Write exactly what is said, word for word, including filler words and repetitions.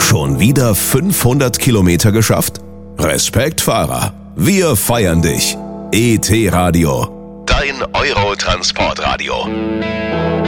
Schon wieder fünfhundert Kilometer geschafft? Respekt, Fahrer. Wir feiern dich. E T Radio. Dein Euro-Transportradio.